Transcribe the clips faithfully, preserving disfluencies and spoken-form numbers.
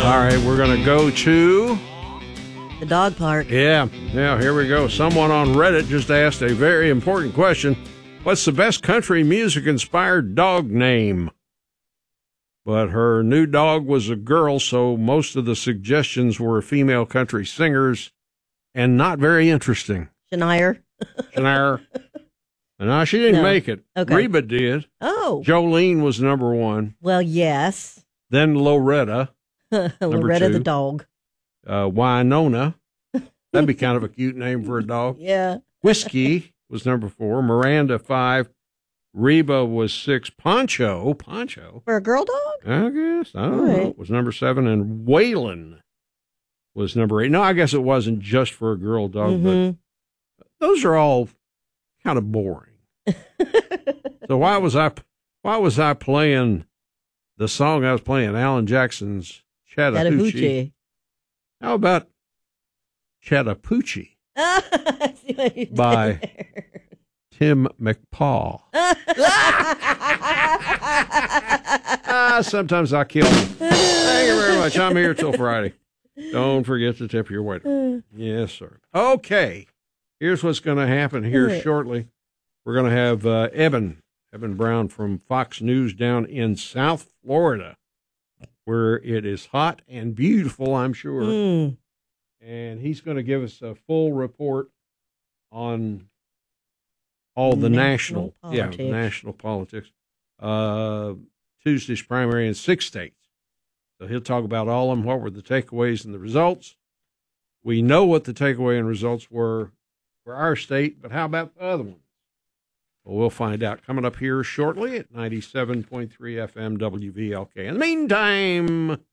All right, we're going to go to the dog park. Yeah, yeah, here we go. Someone on Reddit just asked a very important question. What's the best country music-inspired dog name? But her new dog was a girl, so most of the suggestions were female country singers and not very interesting. Shania. Shania. No, she didn't No. make it. Okay. Reba did. Oh. Jolene was number one. Well, yes. Then Loretta. Loretta two. the dog. Uh, Winona. That'd be kind of a cute name for a dog. Yeah. Whiskey was number four. Miranda, five. Reba was six. Poncho. Poncho. For a girl dog? I guess. I don't All know. right. Was number seven. And Waylon was number eight. No, I guess it wasn't just for a girl dog, Mhm. but those are all kind of boring. So why was I why was I playing the song I was playing, Alan Jackson's Chattahoochee? Chattahoochee. How about Chattahoochee I see what you did by there. Tim McPaw? Ah, sometimes I kill him. Thank you very much. I'm here till Friday. Don't forget to tip your waiter. Yes, sir. Okay. Here's what's going to happen here Right. shortly. We're going to have uh, Evan, Evan Brown from Fox News down in South Florida, where it is hot and beautiful, I'm sure. Mm. And he's going to give us a full report on all the national, National yeah, politics. national politics. Uh, Tuesday's primary in six states. So he'll talk about all of them. What were the takeaways and the results? We know what the takeaway and results were for our state, but how about the other ones? Well, we'll find out coming up here shortly at ninety-seven point three F M W V L K. In the meantime,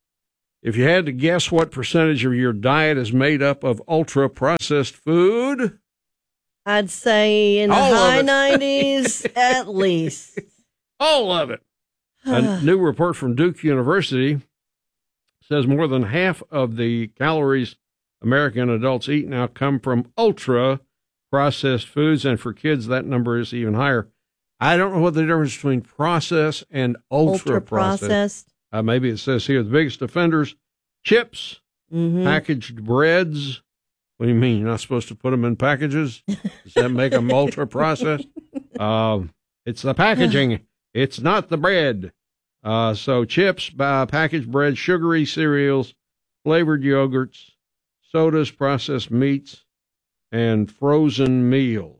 if you had to guess what percentage of your diet is made up of ultra-processed food, I'd say in the All of high it. nineties at least. all of it. A new report from Duke University says more than half of the calories American adults eat now come from ultra-processed foods, and for kids, that number is even higher. I don't know what the difference between processed and ultra-processed. Ultra-processed. Uh, maybe it says here the biggest offenders: chips, Mm-hmm. packaged breads. What do you mean? You're not supposed to put them in packages? Does that make them ultra-processed? Uh, it's the packaging. It's not the bread. Uh, so chips, uh, packaged bread, sugary cereals, flavored yogurts, sodas, processed meats, and frozen meals.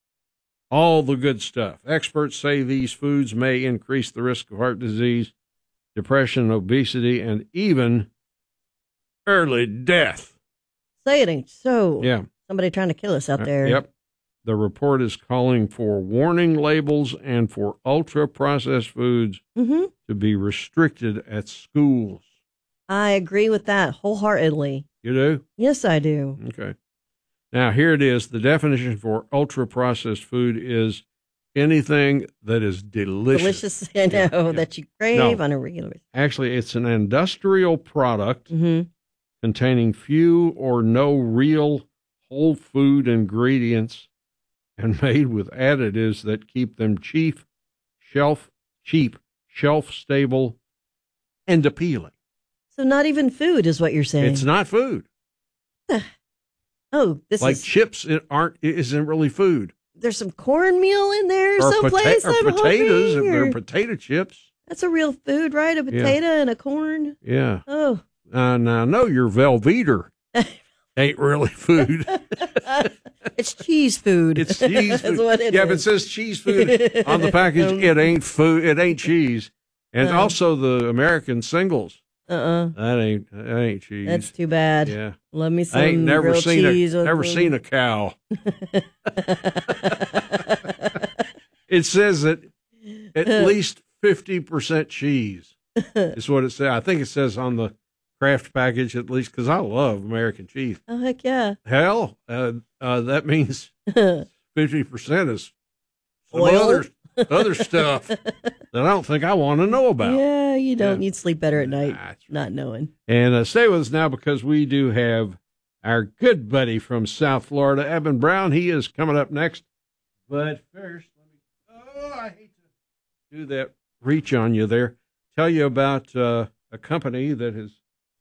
All the good stuff. Experts say these foods may increase the risk of heart disease, depression, obesity, and even early death. Say it ain't so. Yeah. Somebody trying to kill us out there. Yep. The report is calling for warning labels and for ultra-processed foods Mm-hmm. to be restricted at schools. I agree with that wholeheartedly. You do? Yes, I do. Okay. Now, here it is. The definition for ultra-processed food is anything that is delicious. Delicious, I know, Yeah, yeah. that you crave No. on a regular basis. Actually, it's an industrial product Mm-hmm. containing few or no real whole food ingredients and made with additives that keep them cheap, shelf cheap, shelf stable, and appealing. So not even food is what you're saying. It's not food. Oh, this Like is chips it aren't it isn't really food. there's some cornmeal in there Or, someplace. pota- or I'm potatoes, if hoping, they're or- potato chips. That's a real food, right? A potato and a corn. Yeah. Oh, Uh, now, no, your Velveeta ain't really food. it's cheese food. It's cheese That's food. what it yeah, if it is. says cheese food on the package, it ain't food. It ain't cheese. And No. also the American singles. Uh-uh. That ain't that ain't cheese. That's too bad. Yeah. Love me some I ain't never grilled seen cheese. a with never them. seen a cow. It says that at least fifty percent cheese is what it says. I think it says on the Kraft package at least, because I love American cheese. Oh, heck yeah. Hell, uh, uh, that means fifty percent is some Oil? other other stuff that I don't think I want to know about. Yeah, you don't. Yeah. You'd sleep better at night, That's right. not knowing. And uh, stay with us now because we do have our good buddy from South Florida, Evan Brown. He is coming up next. But first, let me. Oh, I hate to do that reach on you there. Tell you about uh, a company that has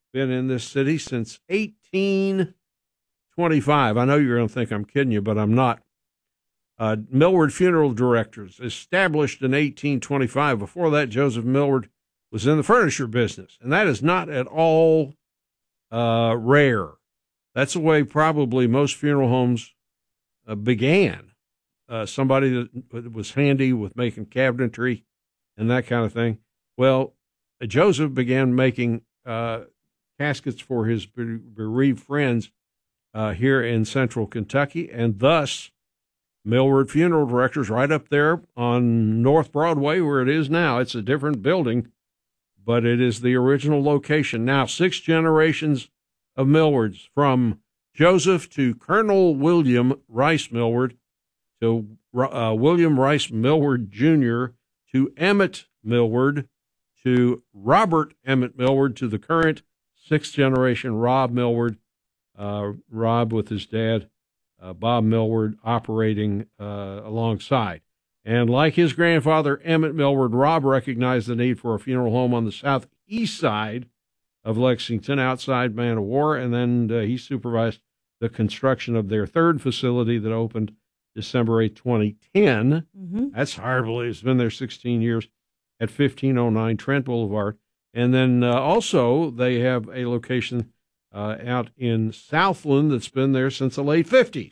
been in this city since eighteen twenty-five. I know you're going to think I'm kidding you, but I'm not. Uh, Millward Funeral Directors, established in eighteen twenty-five. Before that, Joseph Millward was in the furniture business, and that is not at all uh, rare. That's the way probably most funeral homes uh, began. Uh, somebody that was handy with making cabinetry and that kind of thing. Well, uh, Joseph began making uh, caskets for his bereaved friends uh, here in central Kentucky, and thus Millward Funeral Directors right up there on North Broadway where it is now. It's a different building, but it is the original location. Now, six generations of Millwards, from Joseph to Colonel William Rice Millward, to uh, William Rice Millward Junior, to Emmett Millward, to Robert Emmett Millward, to the current sixth generation Rob Millward, uh, Rob with his dad, uh, Bob Millward, operating uh, alongside. And like his grandfather, Emmett Millward, Rob recognized the need for a funeral home on the southeast side of Lexington, outside Man of War, and then uh, he supervised the construction of their third facility that opened December eighth, twenty ten. Mm-hmm. That's hard to believe. It's been there sixteen years at fifteen oh nine Trent Boulevard. And then uh, also they have a location uh, out in Southland that's been there since the late fifties.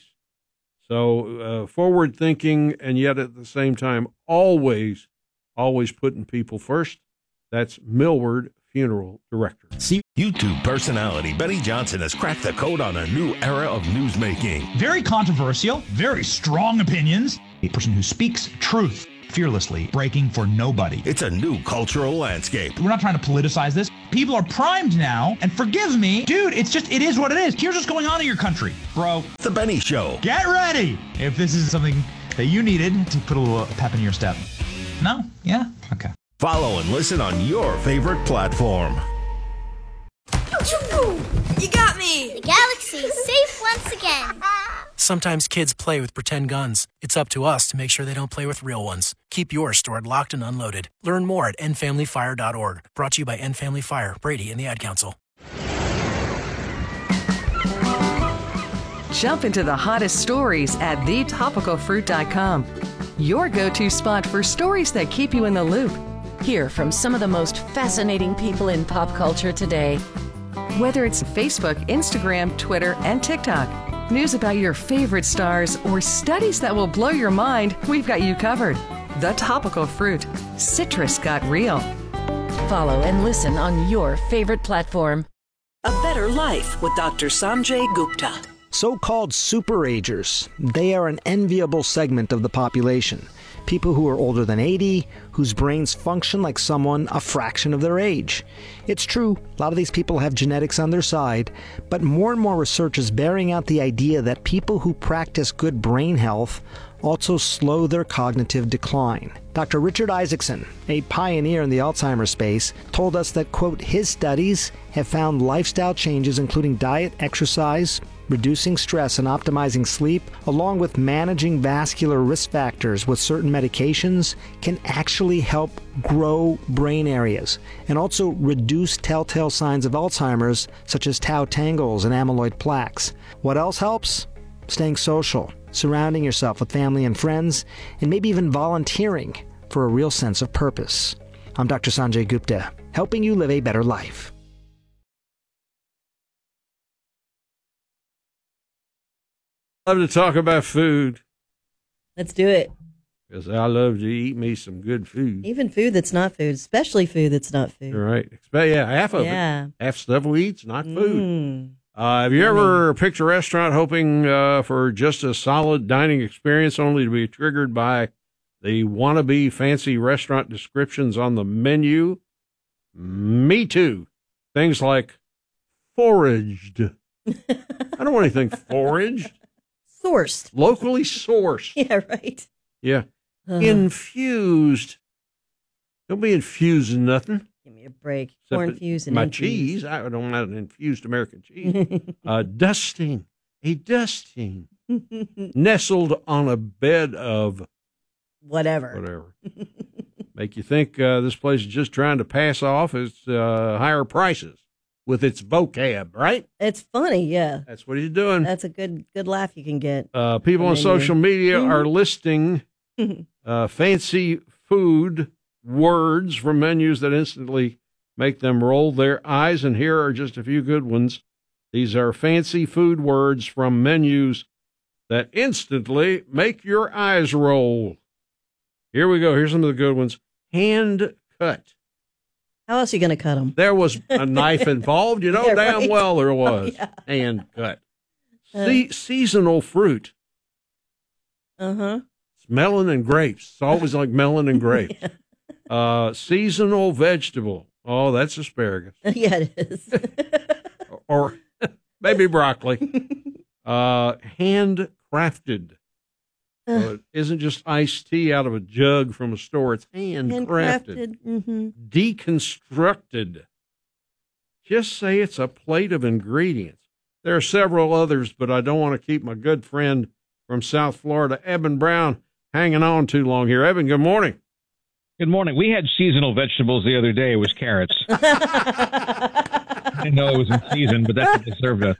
So uh, forward-thinking, and yet at the same time always, always putting people first. That's Millward Funeral Director. See, YouTube personality Benny Johnson has cracked the code on a new era of newsmaking. Very controversial, very strong opinions. A person who speaks truth fearlessly, breaking for nobody. It's a new cultural landscape. We're not trying to politicize this. People are primed now, and forgive me, dude, it's just, it is what it is. Here's what's going on in your country, bro. The Benny Show. Get ready if this is something that you needed to put a little pep in your step. No? Yeah? Okay. Follow and listen on your favorite platform. You got me! The galaxy is safe once again. Sometimes kids play with pretend guns. It's up to us to make sure they don't play with real ones. Keep yours stored locked and unloaded. Learn more at end family fire dot org. Brought to you by End Family Fire, Brady, and the Ad Council. Jump into the hottest stories at the topical fruit dot com. Your go-to spot for stories that keep you in the loop. Hear from some of the most fascinating people in pop culture today. Whether it's Facebook, Instagram, Twitter, and TikTok, news about your favorite stars, or studies that will blow your mind, we've got you covered. The Topical Fruit. Citrus got real. Follow and listen on your favorite platform. A Better Life with Doctor Sanjay Gupta. So-called superagers. They are an enviable segment of the population. People who are older than eighty, whose brains function like someone a fraction of their age. It's true, a lot of these people have genetics on their side, but more and more research is bearing out the idea that people who practice good brain health also slow their cognitive decline. Doctor Richard Isaacson, a pioneer in the Alzheimer's space, told us that, quote, his studies have found lifestyle changes including diet, exercise, reducing stress and optimizing sleep, along with managing vascular risk factors with certain medications, can actually help grow brain areas and also reduce telltale signs of Alzheimer's, such as tau tangles and amyloid plaques. What else helps? Staying social, surrounding yourself with family and friends, and maybe even volunteering for a real sense of purpose. I'm Doctor Sanjay Gupta, helping you live a better life. Love to talk about food. Let's do it. Because I love to eat me some good food. Even food that's not food, especially food that's not food. All right. Yeah, half of yeah. it. Half stuff we eat's not food. Mm. Uh, have you I ever mean, picked a restaurant hoping uh, for just a solid dining experience only to be triggered by the wannabe fancy restaurant descriptions on the menu? Me too. Things like foraged. I don't want anything foraged. Sourced. Locally sourced. Yeah, right. Yeah. Uh, Infused. Don't be infused in nothing. Give me a break. Except Corn infused and my infused. cheese. I don't have an infused American cheese. uh, dusting. A dusting. Nestled on a bed of whatever. Whatever. Make you think uh, this place is just trying to pass off its uh, higher prices. with its vocab, right? It's funny, yeah. That's what he's doing. That's a good good laugh you can get. Uh, people on social media Mm-hmm. are listing uh, fancy food words from menus that instantly make them roll their eyes, and here are just a few good ones. These are fancy food words from menus that instantly make your eyes roll. Here we go. Here's some of the good ones. Hand cut. How else are you going to cut them? There was a knife involved. You know Yeah, damn right. well there was. Oh, yeah. Hand cut. Uh. Se- seasonal fruit. Uh-huh. It's melon and grapes. It's always like melon and grapes. Yeah. Uh, seasonal vegetable. Oh, that's asparagus. Yeah, it is. Or maybe broccoli. Uh, handcrafted. So it isn't just iced tea out of a jug from a store. It's handcrafted. Handcrafted. Mm-hmm. Deconstructed. Just say it's a plate of ingredients. There are several others, but I don't want to keep my good friend from South Florida, Eben Brown, hanging on too long here. Eben, good morning. Good morning. We had seasonal vegetables the other day. It was carrots. I didn't know it was in season, but that's what they served us.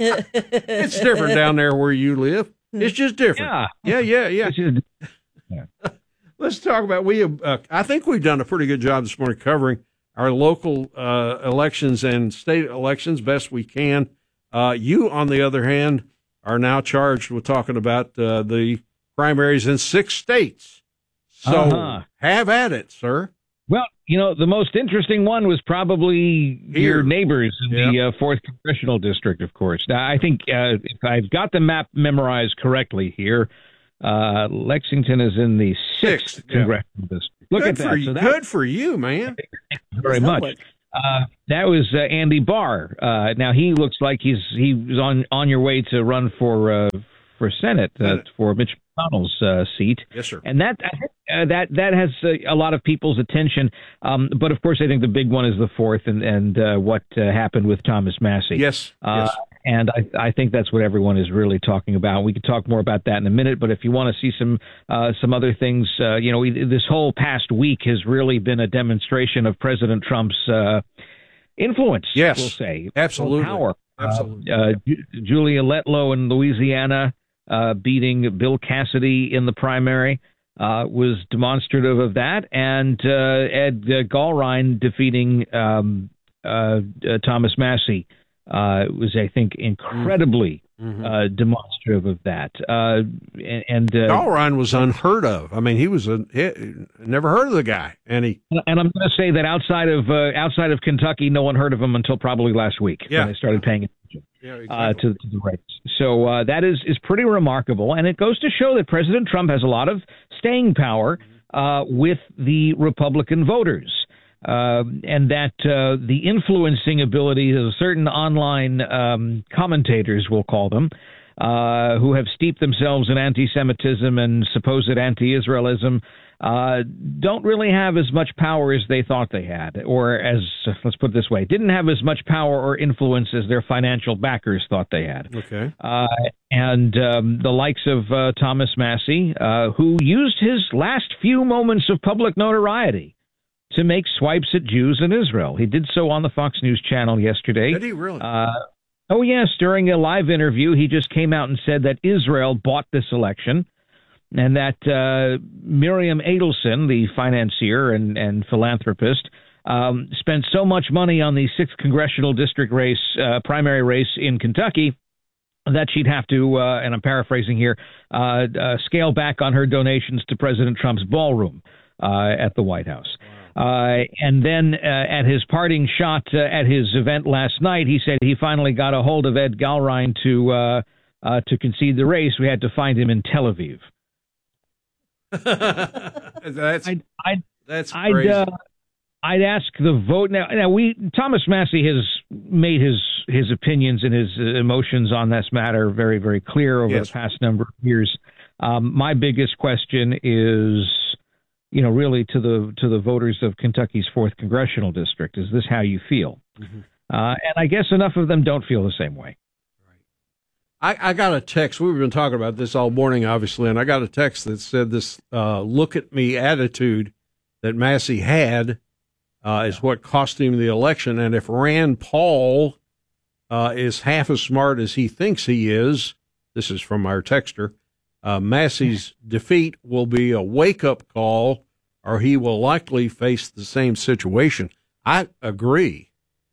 It's different down there where you live. It's just different. Yeah. Yeah, yeah, yeah. It's just- yeah. Let's talk about, we have, uh, I think we've done a pretty good job this morning covering our local uh, elections and state elections best we can. Uh, you, on the other hand, are now charged with talking about uh, the primaries in six states. So Uh-huh. have at it, sir. Well, you know, the most interesting one was probably Here. your neighbors in Yeah. the uh, fourth Congressional District, of course. Now, I think uh, if I've got the map memorized correctly here, uh, Lexington is in the sixth, Sixth, yeah. Congressional District. Look good at that. for So you. that- Good for you, man. very much. Uh, that was uh, Andy Barr. Uh, now he looks like he's he was on on your way to run for uh, for Senate uh, Senate. for Mitch McConnell's uh, seat. Yes, sir. And that uh, that that has uh, a lot of people's attention. Um, but of course, I think the big one is the fourth, and and uh, what uh, happened with Thomas Massey. Yes. Uh, yes. And I, I think that's what everyone is really talking about. We could talk more about that in a minute, but if you want to see some uh, some other things, uh, you know, we, this whole past week has really been a demonstration of President Trump's uh, influence. Yes. We'll say Absolutely. power. Absolutely. Uh, uh, Ju- Julia Letlow in Louisiana uh, beating Bill Cassidy in the primary uh, was demonstrative of that, and uh, Ed uh, Gallrein defeating um, uh, uh, Thomas Massey. Uh, it was, I think, incredibly Mm-hmm. uh, demonstrative of that. Uh, and and uh, Gallrein was unheard of. I mean, he was a he, never heard of the guy, and he and I'm going to say that outside of uh, outside of Kentucky, no one heard of him until probably last week Yeah. when they started paying attention yeah, uh, exactly. to, to the race. So uh, that is is pretty remarkable, and it goes to show that President Trump has a lot of staying power uh, with the Republican voters. Uh, and that uh, the influencing ability of certain online um, commentators, we'll call them, uh, who have steeped themselves in anti-Semitism and supposed anti-Israelism, uh, don't really have as much power as they thought they had, or as, let's put it this way, didn't have as much power or influence as their financial backers thought they had. Okay. Uh, and um, the likes of uh, Thomas Massey, uh, who used his last few moments of public notoriety to make swipes at Jews in Israel. He did so on the Fox News channel yesterday. Did he really? Uh, oh, yes. During a live interview, he just came out and said that Israel bought this election and that uh, Miriam Adelson, the financier and, and philanthropist, um, spent so much money on the sixth congressional district race, uh, primary race in Kentucky, that she'd have to, uh, and I'm paraphrasing here, uh, uh, scale back on her donations to President Trump's ballroom uh, at the White House. Uh, and then uh, at his parting shot uh, at his event last night, he said he finally got a hold of Ed Gallrein to uh, uh, to concede the race. We had to find him in Tel Aviv. that's I'd, I'd, that's I'd, crazy. uh, I'd ask the vote now. Now we Thomas Massey has made his his opinions and his uh, emotions on this matter very very clear over Yes. the past number of years. Um, my biggest question is, you know, really to the to the voters of Kentucky's fourth congressional district. Is this how you feel? Mm-hmm. Uh, and I guess enough of them don't feel the same way. I, I got a text. We've been talking about this all morning, obviously, and I got a text that said this uh, look at me attitude that Massey had uh, is what cost him the election. And if Rand Paul uh, is half as smart as he thinks he is, this is from our texter, uh, Massey's defeat will be a wake-up call, or he will likely face the same situation. I agree.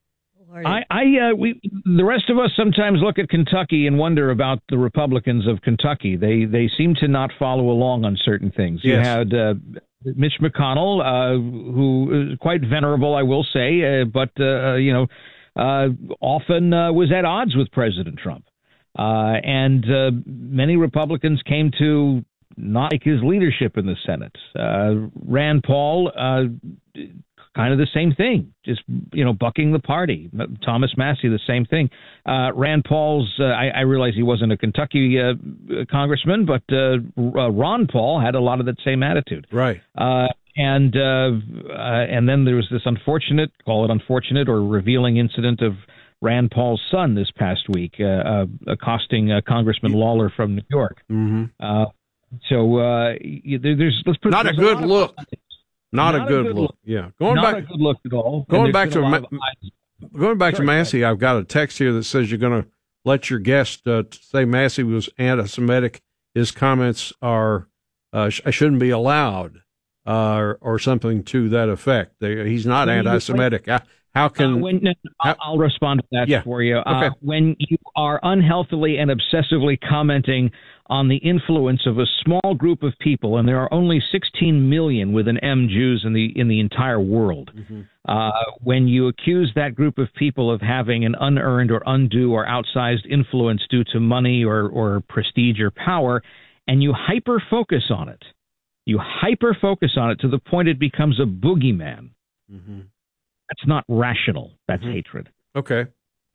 I, I uh, we, the rest of us sometimes look at Kentucky and wonder about the Republicans of Kentucky. They they seem to not follow along on certain things. You Yes. had uh, Mitch McConnell, uh, who is quite venerable, I will say, uh, but uh, you know, uh, often uh, was at odds with President Trump, uh, and uh, many Republicans came to not like his leadership in the Senate. Uh, Rand Paul. Uh, Kind of the same thing, just, you know, bucking the party. Thomas Massey, the same thing. Uh, Rand Paul's, uh, I, I realize he wasn't a Kentucky uh, congressman, but uh, Ron Paul had a lot of that same attitude. Right. Uh, and uh, uh, and then there was this unfortunate, call it unfortunate or revealing incident of Rand Paul's son this past week, uh, uh, accosting uh, Congressman Lawler from New York. Mm-hmm. Uh, so uh, there, there's let's put Not a there's good lot of- Not, Not a good, good look. look. Yeah. Going Not back a good look at all. Going And back there's to been a Ma- lot of- going back to Sorry, Massey, I've got a text here that says you're going to let your guest uh, say Massey was anti-Semitic. His comments are uh, sh- shouldn't be allowed, uh, or, or something to that effect. They, he's not When you- anti-Semitic. How, how can Uh, when, no, I'll, I'll respond to that Yeah. for you. Uh, Okay. When you are unhealthily and obsessively commenting on the influence of a small group of people, and there are only sixteen million with an M Jews in the in the entire world, Mm-hmm. uh, when you accuse that group of people of having an unearned or undue or outsized influence due to money or, or prestige or power, and you hyper focus on it, you hyper focus on it to the point it becomes a boogeyman. Mm-hmm. That's not rational. That's Mhm. hatred. Okay.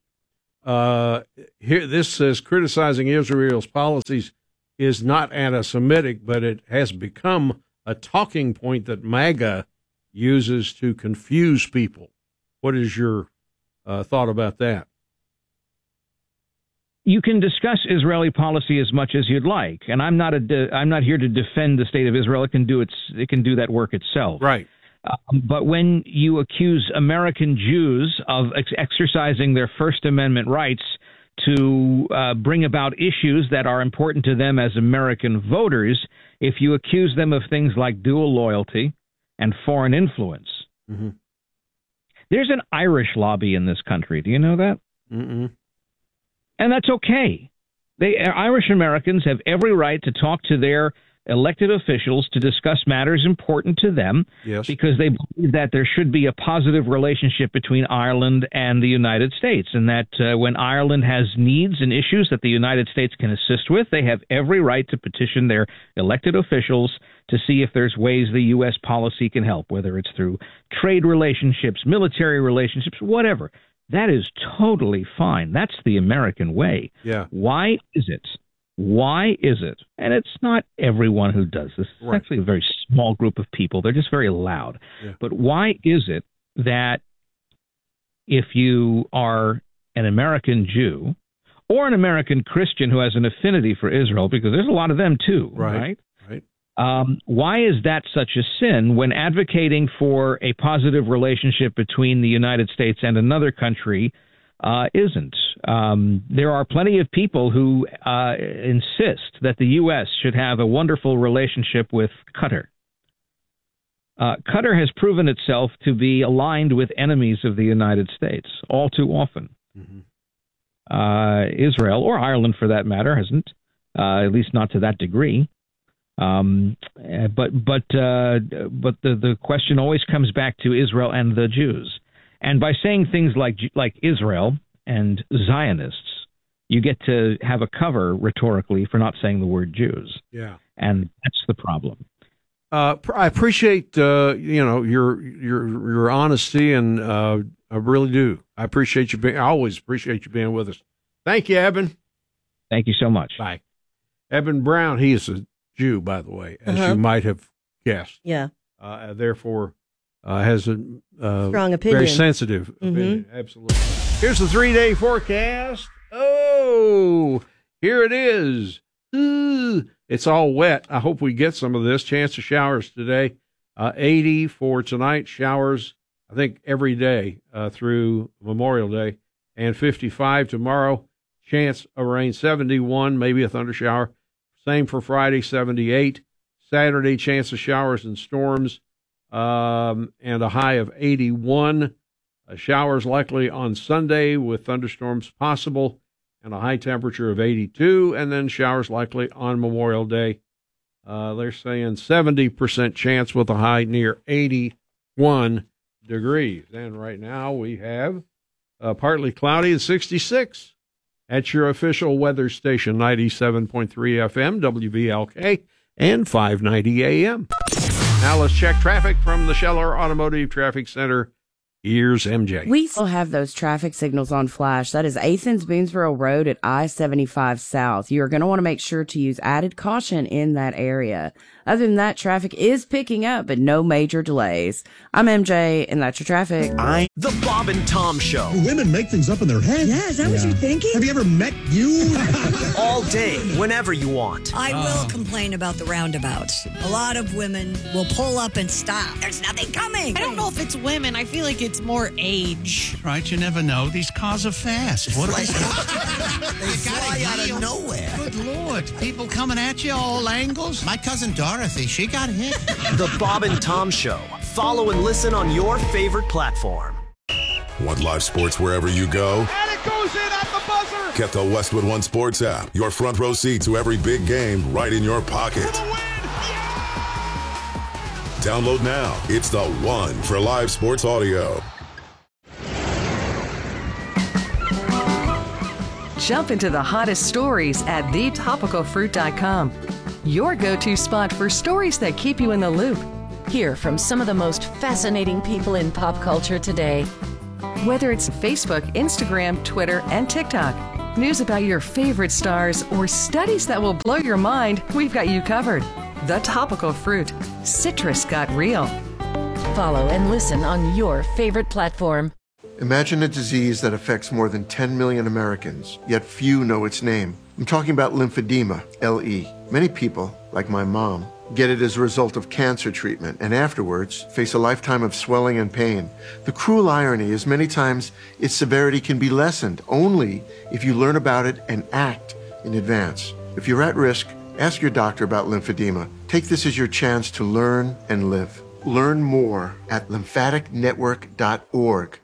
Uh, here, this says criticizing Israel's policies is not anti-Semitic, but it has become a talking point that MAGA uses to confuse people. What is your uh, thought about that? You can discuss Israeli policy as much as you'd like, and I'm not a de- I'm not here to defend the state of Israel. It can do its it can do that work itself. Right. Um, but when you accuse American Jews of ex- exercising their First Amendment rights to uh, bring about issues that are important to them as American voters, if you accuse them of things like dual loyalty and foreign influence, Mm-hmm. there's an Irish lobby in this country. Do you know that? Mm-mm. And that's okay. They Irish Americans have every right to talk to their elected officials to discuss matters important to them, Yes. because they believe that there should be a positive relationship between Ireland and the United States, and that uh, when Ireland has needs and issues that the United States can assist with, they have every right to petition their elected officials to see if there's ways the U S policy can help, whether it's through trade relationships, military relationships, whatever. That is totally fine. That's the American way. Yeah. Why is it? Why is it? And it's not everyone who does this. It's Right. actually a very small group of people. They're just very loud. Yeah. But why is it that if you are an American Jew or an American Christian who has an affinity for Israel, because there's a lot of them too, Right. right? Right. Um, why is that such a sin when advocating for a positive relationship between the United States and another country uh, isn't? Um, there are plenty of people who uh, insist that the U S should have a wonderful relationship with Qatar. Uh, Qatar has proven itself to be aligned with enemies of the United States all too often. Mm-hmm. Uh, Israel, or Ireland for that matter, hasn't, uh, at least not to that degree. Um, uh, but but uh, but the, the question always comes back to Israel and the Jews. And by saying things like like Israel and Zionists, you get to have a cover rhetorically for not saying the word Jews. Yeah. And that's the problem. Uh, pr- I appreciate uh, you know your your your honesty, and uh, I really do. I appreciate you being. I always appreciate you being with us. Thank you, Eben. Thank you so much. Bye. Eben Brown. He is a Jew, by the way, as Uh-huh. you might have guessed. Yeah. Uh, therefore, uh, has a uh, Strong opinion. very sensitive Mhm. opinion. Absolutely. Here's the three-day forecast. Oh, here it is. Ooh, it's all wet. I hope we get some of this. Chance of showers today. Uh, eighty for tonight. Showers I think, every day uh, through Memorial Day, and fifty-five tomorrow. Chance of rain, seventy-one, maybe a thunder shower. Same for Friday, seventy-eight. Saturday, chance of showers and storms, um, and a high of eighty-one. Uh, showers likely on Sunday with thunderstorms possible, and a high temperature of eighty-two, and then showers likely on Memorial Day. Uh, they're saying seventy percent chance with a high near eighty-one degrees. And right now we have uh, partly cloudy and sixty-six at your official weather station, ninety-seven point three F M, W V L K, and five ninety A M. Now let's check traffic from the Scheller Automotive Traffic Center. Here's M J. We still have those traffic signals on flash. That is Athens Boonesboro Road at I seventy-five South. You are going to want to make sure to use added caution in that area. Other than that, traffic is picking up, but no major delays. I'm M J, and that's your traffic. I The Bob and Tom Show. Women make things up in their head. Yeah, is that yeah. what you're thinking? Have you ever met you? All day, whenever you want. I will uh. complain about the roundabouts. A lot of women will pull up and stop. There's nothing coming. I don't know if it's women. I feel like it's more age. Right, you never know. These cars are fast. What they fly out of nowhere. Good Lord. People coming at you all angles. My cousin Dorothy, she got hit. The Bob and Tom Show. Follow and listen on your favorite platform. Want live sports wherever you go? And it goes in at the buzzer. Get the Westwood One Sports app. Your front row seat to every big game right in your pocket. Download now. It's the one for live sports audio. Jump into the hottest stories at the topical fruit dot com. Your go-to spot for stories that keep you in the loop. Hear from some of the most fascinating people in pop culture today. Whether it's Facebook, Instagram, Twitter, and TikTok, news about your favorite stars, or studies that will blow your mind, we've got you covered. The Topical Fruit. Citrus got real. Follow and listen on your favorite platform. Imagine a disease that affects more than ten million Americans, yet few know its name. I'm talking about lymphedema, L E. Many people, like my mom, get it as a result of cancer treatment and afterwards face a lifetime of swelling and pain. The cruel irony is many times its severity can be lessened only if you learn about it and act in advance. If you're at risk, ask your doctor about lymphedema. Take this as your chance to learn and live. Learn more at lymphatic network dot org.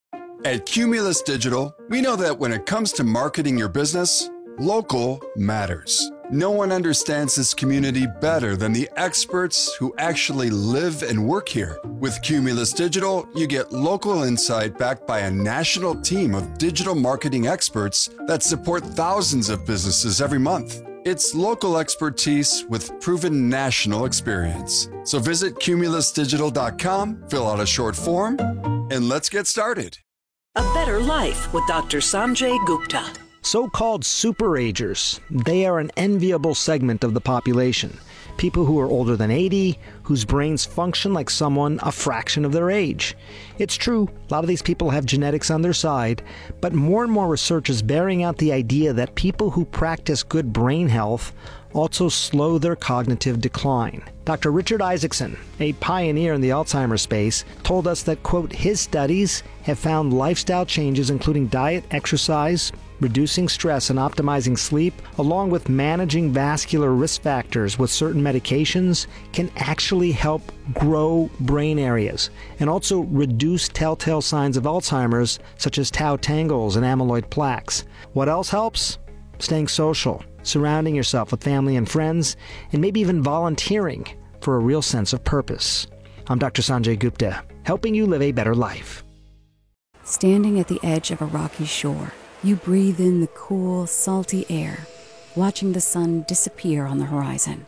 At Cumulus Digital, we know that when it comes to marketing your business, local matters. No one understands this community better than the experts who actually live and work here. With Cumulus Digital, you get local insight backed by a national team of digital marketing experts that support thousands of businesses every month. It's local expertise with proven national experience. So visit cumulus digital dot com, fill out a short form, and let's get started. A Better Life with Doctor Sanjay Gupta. So-called superagers. They are an enviable segment of the population. People who are older than eighty, whose brains function like someone a fraction of their age. It's true, a lot of these people have genetics on their side, but more and more research is bearing out the idea that people who practice good brain health also slow their cognitive decline. Doctor Richard Isaacson, a pioneer in the Alzheimer's space, told us that, quote, his studies have found lifestyle changes including diet, exercise, reducing stress and optimizing sleep, along with managing vascular risk factors with certain medications, can actually help grow brain areas and also reduce telltale signs of Alzheimer's, such as tau tangles and amyloid plaques. What else helps? Staying social, surrounding yourself with family and friends, and maybe even volunteering for a real sense of purpose. I'm Doctor Sanjay Gupta, helping you live a better life. Standing at the edge of a rocky shore, you breathe in the cool, salty air, watching the sun disappear on the horizon.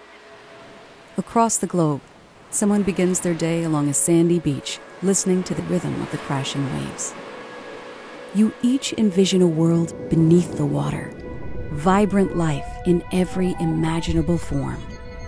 Across the globe, someone begins their day along a sandy beach, listening to the rhythm of the crashing waves. You each envision a world beneath the water, vibrant life in every imaginable form.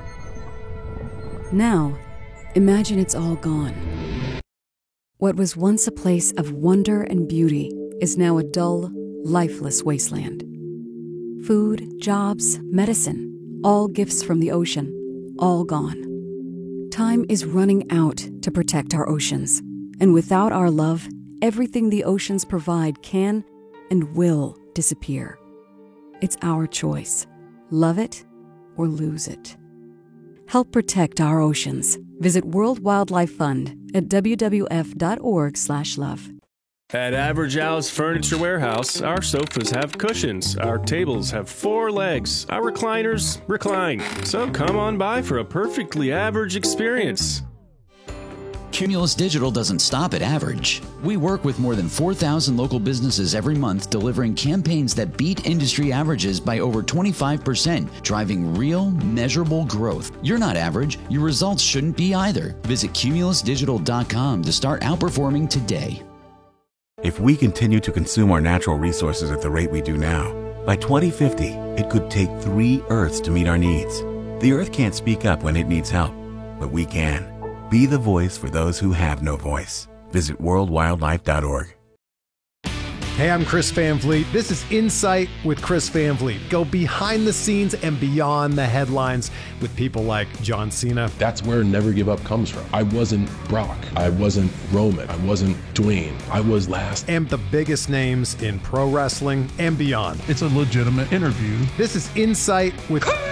Now, imagine it's all gone. What was once a place of wonder and beauty is now a dull, lifeless wasteland. Food, jobs, medicine, all gifts from the ocean, all gone. Time is running out to protect our oceans, And without our love, everything the oceans provide can and will disappear. It's our choice. Love it or lose it. Help protect our oceans. Visit World Wildlife Fund at w w f dot org slash love. At Average Al's Furniture Warehouse, our sofas have cushions, our tables have four legs, our recliners recline. So come on by for a perfectly average experience. Cumulus Digital doesn't stop at average. We work with more than four thousand local businesses every month, delivering campaigns that beat industry averages by over twenty-five percent, driving real, measurable growth. You're not average. Your results shouldn't be either. Visit cumulus digital dot com to start outperforming today. If we continue to consume our natural resources at the rate we do now, by twenty fifty, it could take three Earths to meet our needs. The Earth can't speak up when it needs help, but we can. Be the voice for those who have no voice. Visit world wildlife dot org. Hey, I'm Chris Van Vliet. This is Insight with Chris Van Vliet. Go behind the scenes and beyond the headlines with people like John Cena. That's where Never Give Up comes from. I wasn't Brock. I wasn't Roman. I wasn't Dwayne. I was last. And the biggest names in pro wrestling and beyond. It's a legitimate interview. This is Insight with Chris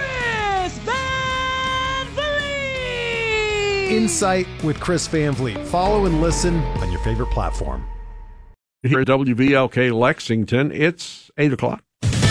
Van Vliet. Insight with Chris Van Vliet. Follow and listen on your favorite platform. Here at W V L K Lexington, it's eight o'clock.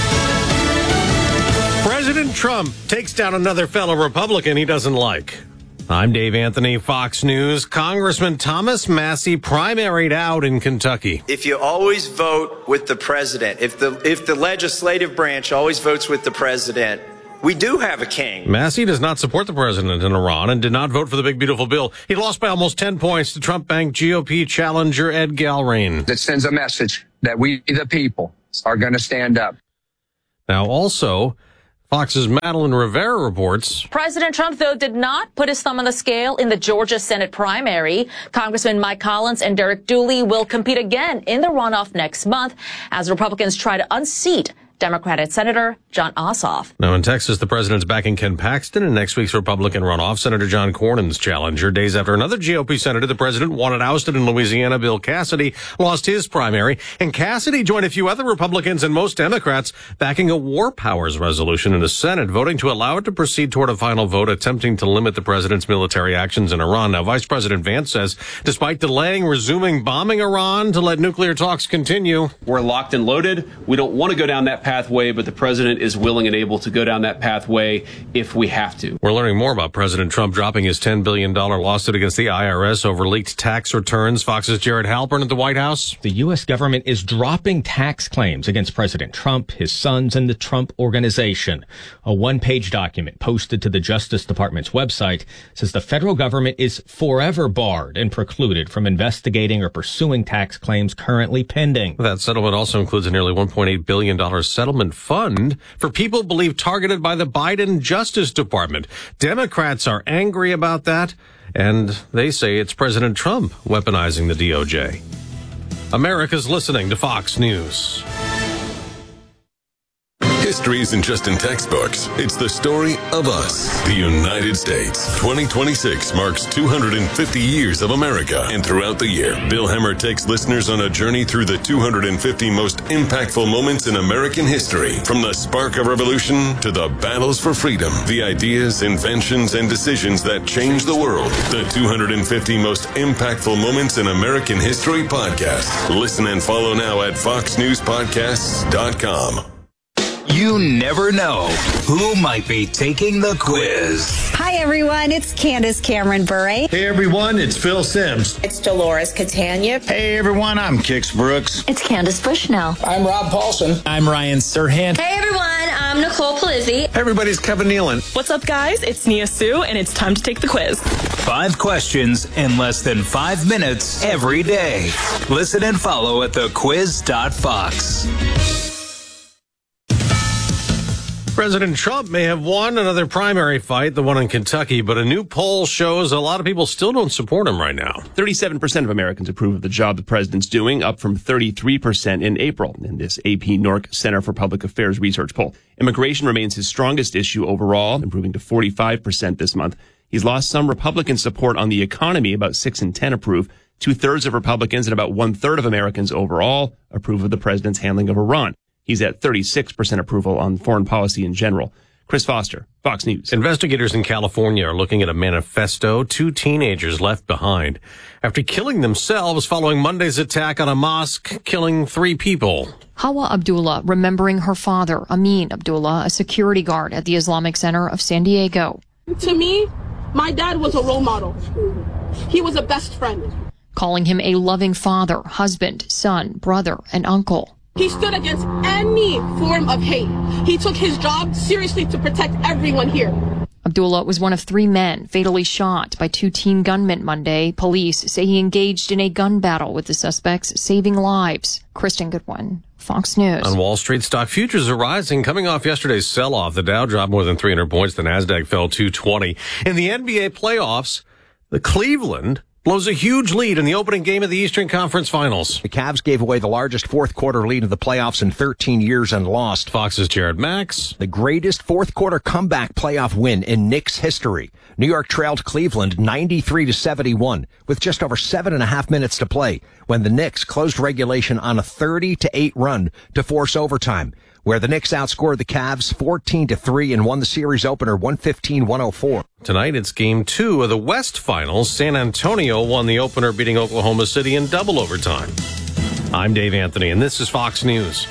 President Trump takes down another fellow Republican he doesn't like. I'm Dave Anthony, Fox News. Congressman Thomas Massie primaried out in Kentucky. If you always vote with the president, if the if the legislative branch always votes with the president, we do have a king. Massie does not support the president in Iran and did not vote for the big, beautiful bill. He lost by almost ten points to Trump-backed G O P challenger Ed Galrain. That sends a message that we, the people, are going to stand up. Now, also, Fox's Madeline Rivera reports. President Trump, though, did not put his thumb on the scale in the Georgia Senate primary. Congressman Mike Collins and Derek Dooley will compete again in the runoff next month as Republicans try to unseat Democratic Senator John Ossoff. Now in Texas, the president's backing Ken Paxton in next week's Republican runoff. Senator John Cornyn's challenger. Days after another G O P senator the president wanted ousted in Louisiana, Bill Cassidy, lost his primary. And Cassidy joined a few other Republicans and most Democrats backing a war powers resolution in the Senate, voting to allow it to proceed toward a final vote, attempting to limit the president's military actions in Iran. Now, Vice President Vance says, despite delaying resuming bombing Iran to let nuclear talks continue. We're locked and loaded. We don't want to go down that path. pathway, but the president is willing and able to go down that pathway if we have to. We're learning more about President Trump dropping his ten billion dollars lawsuit against the I R S over leaked tax returns. Fox's Jared Halpern at the White House. The U S government is dropping tax claims against President Trump, his sons, and the Trump Organization. A one-page document posted to the Justice Department's website says the federal government is forever barred and precluded from investigating or pursuing tax claims currently pending. That settlement also includes a nearly one point eight billion dollars settlement fund for people believed targeted by the Biden Justice Department. Democrats are angry about that, and they say it's President Trump weaponizing the D O J. America's listening to Fox News. History isn't just in textbooks. It's the story of us, the United States. twenty twenty-six marks two hundred fifty years of America. And throughout the year, Bill Hemmer takes listeners on a journey through the two hundred fifty most impactful moments in American history. From the spark of revolution to the battles for freedom, the ideas, inventions, and decisions that changed the world. The two hundred fifty most impactful moments in American history podcast. Listen and follow now at fox news podcasts dot com. You never know who might be taking the quiz. Hi, everyone. It's Candace Cameron Bure. Hey, everyone. It's Phil Sims. It's Dolores Catania. Hey, everyone. I'm Kix Brooks. It's Candace Bushnell. I'm Rob Paulson. I'm Ryan Serhant. Hey, everyone. I'm Nicole Palizzi. Hey, everybody's Kevin Nealon. What's up, guys? It's Nia Sue, and it's time to take the quiz. Five questions in less than five minutes every day. Listen and follow at the quiz dot fox. President Trump may have won another primary fight, the one in Kentucky, but a new poll shows a lot of people still don't support him right now. thirty-seven percent of Americans approve of the job the president's doing, up from thirty-three percent in April in this A P Nork Center for Public Affairs research poll. Immigration remains his strongest issue overall, improving to forty-five percent this month. He's lost some Republican support on the economy, about six in ten approve. Two-thirds of Republicans and about one-third of Americans overall approve of the president's handling of Iran. He's at thirty-six percent approval on foreign policy in general. Chris Foster, Fox News. Investigators in California are looking at a manifesto two teenagers left behind after killing themselves following Monday's attack on a mosque, killing three people. Hawa Abdullah remembering her father, Amin Abdullah, a security guard at the Islamic Center of San Diego. To me, my dad was a role model. He was a best friend. Calling him a loving father, husband, son, brother, and uncle. He stood against any form of hate. He took his job seriously to protect everyone here. Abdullah was one of three men fatally shot by two teen gunmen Monday. Police say he engaged in a gun battle with the suspects, saving lives. Kristen Goodwin, Fox News. On Wall Street, stock futures are rising, coming off yesterday's sell-off. The Dow dropped more than three hundred points. The Nasdaq fell two twenty. In the N B A playoffs, the Cleveland blows a huge lead in the opening game of the Eastern Conference Finals. The Cavs gave away the largest fourth-quarter lead of the playoffs in thirteen years and lost. Fox's Jared Max. The greatest fourth-quarter comeback playoff win in Knicks history. New York trailed Cleveland ninety-three to seventy-one with just over seven and a half minutes to play when the Knicks closed regulation on a thirty to eight run to force overtime, where the Knicks outscored the Cavs fourteen to three and won the series opener one fifteen to one oh four. Tonight, it's game two of the West Finals. San Antonio won the opener, beating Oklahoma City in double overtime. I'm Dave Anthony, and this is Fox News.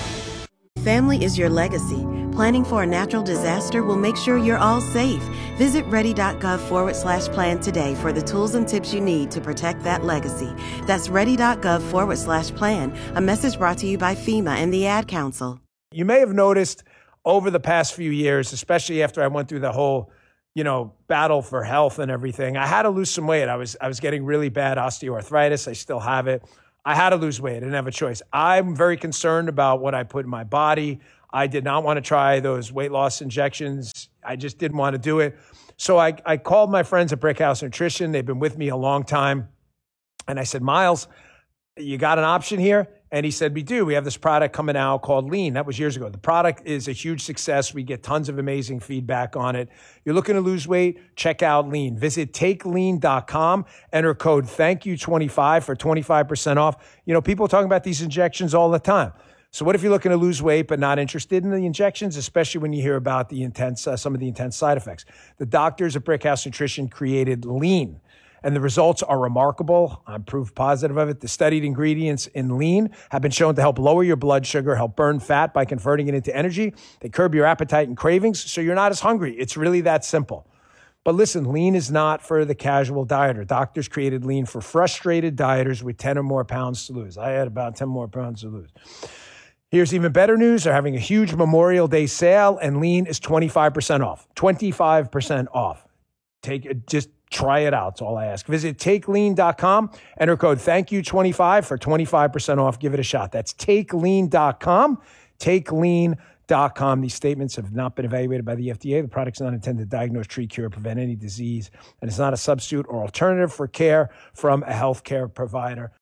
Family is your legacy. Planning for a natural disaster will make sure you're all safe. Visit ready.gov forward slash plan today for the tools and tips you need to protect that legacy. That's ready.gov forward slash plan. A message brought to you by FEMA and the Ad Council. You may have noticed over the past few years, especially after I went through the whole, you know, battle for health and everything, I had to lose some weight. I was I was getting really bad osteoarthritis. I still have it. I had to lose weight. I didn't have a choice. I'm very concerned about what I put in my body. I did not want to try those weight loss injections. I just didn't want to do it. So I, I called my friends at Brickhouse Nutrition. They've been with me a long time. And I said, Miles, you got an option here? And he said, we do. We have this product coming out called Lean. That was years ago. The product is a huge success. We get tons of amazing feedback on it. You're looking to lose weight? Check out Lean. Visit take lean dot com. Enter code thank you twenty-five for twenty-five percent off. You know, people are talking about these injections all the time. So what if you're looking to lose weight but not interested in the injections, especially when you hear about the intense, uh, some of the intense side effects? The doctors at Brickhouse Nutrition created Lean, and the results are remarkable. I'm proof positive of it. The studied ingredients in Lean have been shown to help lower your blood sugar, help burn fat by converting it into energy. They curb your appetite and cravings, so you're not as hungry. It's really that simple. But listen, Lean is not for the casual dieter. Doctors created Lean for frustrated dieters with ten or more pounds to lose. I had about ten more pounds to lose. Here's even better news. They're having a huge Memorial Day sale, and Lean is twenty-five percent off. twenty-five percent off. Take it, just try it out. That's all I ask. Visit take lean dot com. Enter code thank you twenty-five for twenty-five percent off. Give it a shot. That's take lean dot com. take lean dot com. These statements have not been evaluated by the F D A. The product's not intended to diagnose, treat, cure, prevent any disease, and it's not a substitute or alternative for care from a healthcare provider.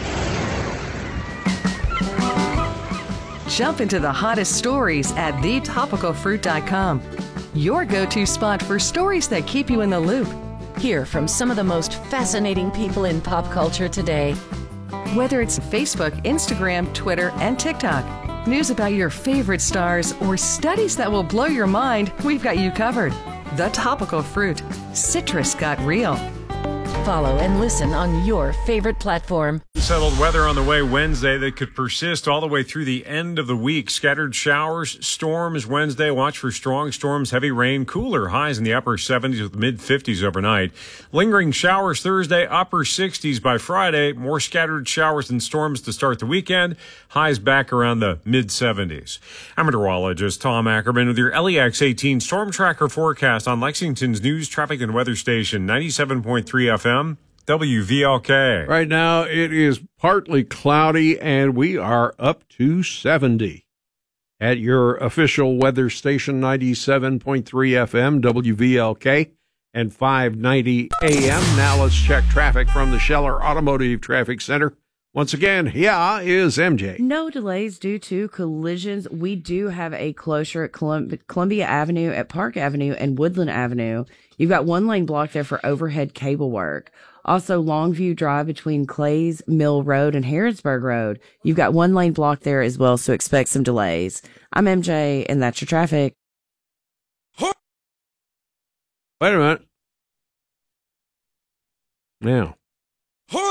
Jump into the hottest stories at the topical fruit dot com. Your go-to spot for stories that keep you in the loop. Hear from some of the most fascinating people in pop culture today. Whether it's Facebook, Instagram, Twitter, and TikTok, news about your favorite stars, or studies that will blow your mind, we've got you covered. The Topical Fruit. Citrus got real. Follow and listen on your favorite platform. Settled weather on the way Wednesday that could persist all the way through the end of the week. Scattered showers, storms Wednesday. Watch for strong storms, heavy rain, cooler highs in the upper seventies with mid fifties overnight. Lingering showers Thursday, upper sixties by Friday. More scattered showers and storms to start the weekend. Highs back around the mid seventies. I'm meteorologist Tom Ackerman with your L E X eighteen Storm Tracker forecast on Lexington's news, traffic, and weather station, ninety-seven point three F M. W V L K. Right now it is partly cloudy and we are up to seventy at your official weather station, ninety-seven point three F M, W V L K, and five ninety A M. Now let's check traffic from the Scheller Automotive Traffic Center. Once again, here is M J. No delays due to collisions. We do have a closure at Colum- Columbia Avenue, at Park Avenue, and Woodland Avenue. You've got one lane blocked there for overhead cable work. Also, Longview Drive between Clays Mill Road and Harrodsburg Road. You've got one lane block there as well, so expect some delays. I'm M J, and that's your traffic. Wait a minute. Now,